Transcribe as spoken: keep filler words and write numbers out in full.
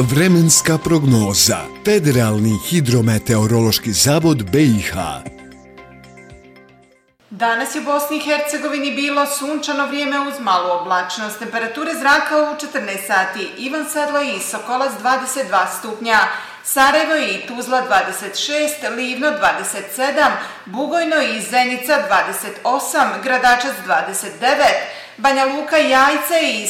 Vremenska prognoza. Federalni hidrometeorološki zavod B i H. Danas je u Bosni i Hercegovini bilo sunčano vrijeme uz malu oblačnost. Temperature zraka u četrnaest sati. Ivan Sedla i Sokolac dvadeset dva stupnja. Sarajevo i Tuzla dvadeset šest, Livno dvadeset sedam, Bugojno i Zenica dvadeset osam, Gradačac dvadeset devet, Banja Luka, Jajce i